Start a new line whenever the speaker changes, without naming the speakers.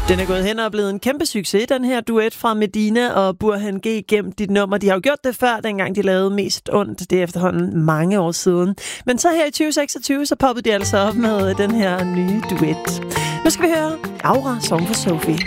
Den er gået hen og blevet en kæmpe succes, den her duet fra Medina og Burhan G. Gem dit nummer. De har jo gjort det før, dengang de lavede Mest Ondt. Det er efterhånden mange år siden. Men så her i 2026, så poppede de altså op med den her nye duet. Nu skal vi høre Aura, Song for Sophie.